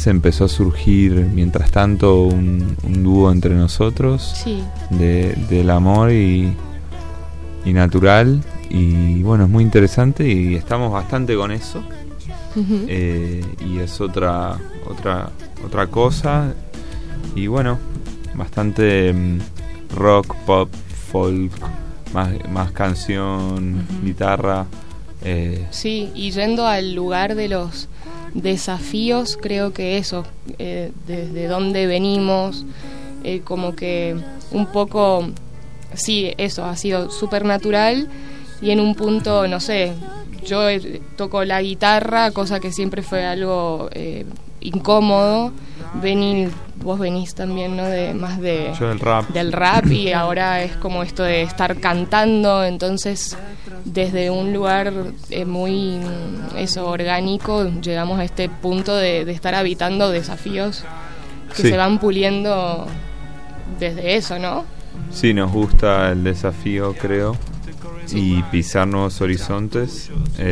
después empezó a surgir, mientras tanto, un dúo entre nosotros, Sí. del amor y natural, y bueno, es muy interesante y estamos bastante con eso. Ujú. Y es otra cosa, y bueno, bastante rock, pop, folk, más canción, guitarra. Sí, y yendo al lugar de los desafíos, creo que eso, desde dónde venimos, como que un poco, sí, eso ha sido súper natural, y en un punto, no sé, yo toco la guitarra, cosa que siempre fue algo incómodo. Vos venís también, ¿no? Yo del rap, y ahora es como esto de estar cantando, entonces desde un lugar muy orgánico llegamos a este punto de estar habitando desafíos que Sí. se van puliendo desde eso, ¿no? Sí, nos gusta el desafío, creo, y pisar nuevos horizontes.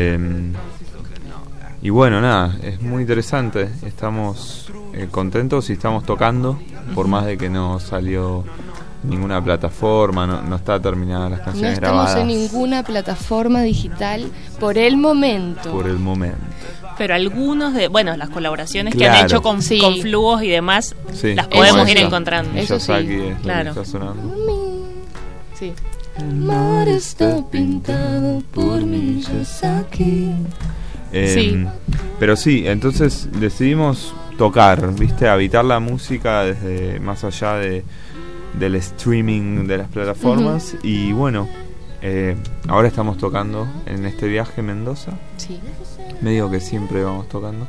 Y bueno, nada, es muy interesante. Estamos contentos y estamos tocando, por más de que no salió ninguna plataforma, no está terminada las No canciones estamos grabadas. en ninguna plataforma digital por el momento. Por el momento. Pero algunos las colaboraciones que Claro. han hecho con, Sí. con flujos y demás, Sí, las como podemos ir esa. encontrando. Eso sí, Miyazaki es lo que claro. está sonando. Sí. El mar está pintado por Miyazaki. Sí. Pero sí, entonces decidimos tocar, ¿viste? Habitar la música desde más allá del streaming de las plataformas. Y bueno, ahora estamos tocando en este viaje a Mendoza. Sí. Medio que siempre vamos tocando.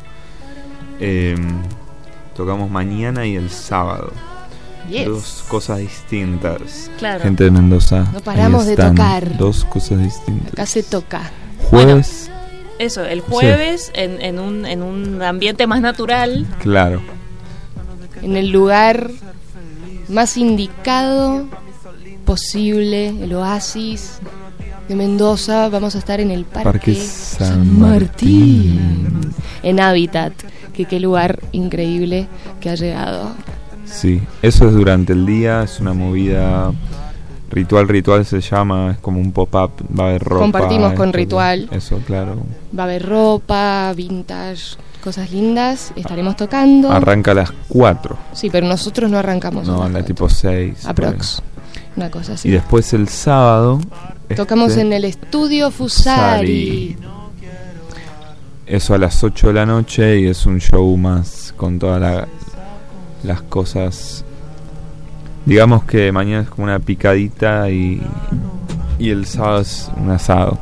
Tocamos mañana y el sábado. Yes. Dos cosas distintas. Claro. Gente de Mendoza. No paramos ahí de están, tocar. Dos cosas distintas. Acá se toca. Jueves, Eso, el jueves en un ambiente más natural. claro. En el lugar más indicado posible, el oasis de Mendoza. Vamos a estar en el Parque San Martín. en Hábitat, que qué lugar increíble que ha llegado. Sí, eso es durante el día, es una movida ritual se llama, es como un pop-up, va a haber ropa. Compartimos con esto, Ritual. Eso, claro. Va a haber ropa, vintage, cosas lindas. Estaremos tocando. Arranca a las 4, Sí, pero nosotros no arrancamos. no, a a las la 4. tipo 6. Aprox. Una cosa así. Y después el sábado... Tocamos en el estudio Fusari. Eso a las 8 de la noche y es un show más con todas las cosas. Digamos que mañana es como una picadita y el sábado es un asado.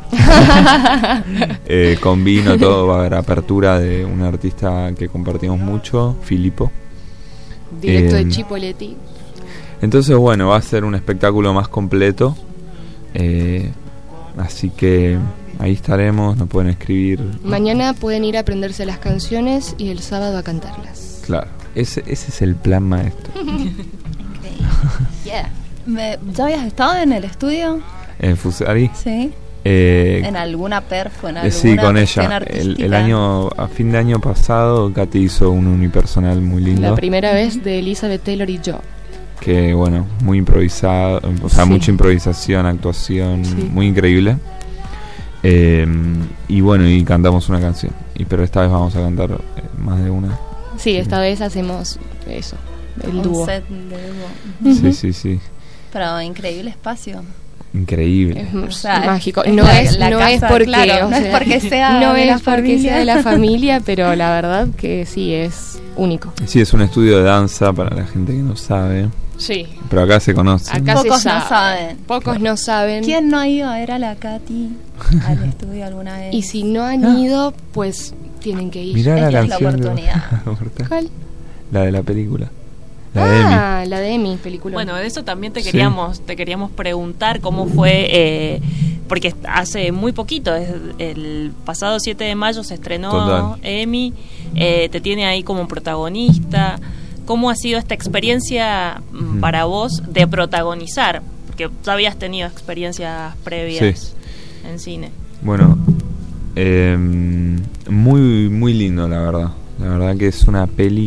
Con vino, todo. Va a haber apertura de un artista que compartimos mucho, Filippo. Directo de Chipoleti. Entonces, bueno, va a ser un espectáculo más completo. Así que ahí estaremos, nos pueden escribir. Mañana pueden ir a aprenderse las canciones y el sábado a cantarlas. Claro, ese es el plan maestro. Yeah. ¿Ya habías estado en el estudio? En Fusari. Sí. Eh, ¿En alguna perfo? ¿En alguna sí, con cuestión ella. artística? El año, a fin de año pasado, Katy hizo un unipersonal muy lindo. La primera vez de Elizabeth Taylor y yo. Que bueno, muy improvisado, o sea, Sí. mucha improvisación, actuación, Sí. muy increíble. Y bueno, y cantamos una canción. Pero esta vez vamos a cantar más de una. Sí, esta vez hacemos eso, el Un dúo. set de dúo. Sí. Pero increíble espacio. Increíble. Es O sea, mágico. es No la- es, la no casa, es porque, claro, o no es sea, porque sea no de la es porque familia. sea de la familia, pero la verdad que sí es único. Sí, es un estudio de danza para la gente que no sabe. Sí. Pero acá se conoce. Acá Pocos se no sabe. saben. Pocos no saben. ¿Quién no ha ido a ver a la Katy al estudio alguna vez? Y si no han ido, pues tienen que ir. Mirá la Esta es la canción. oportunidad. ¿Cuál? La de la película. La de Emi. La de Emi, película. Bueno, de eso también te Sí. queríamos preguntar cómo fue, porque hace muy poquito, el pasado 7 de mayo se estrenó Total. Emi, te tiene ahí como protagonista. ¿Cómo ha sido esta experiencia para vos de protagonizar? Porque ya habías tenido experiencias previas en cine. Bueno, muy, muy lindo, la verdad. La verdad que es una peli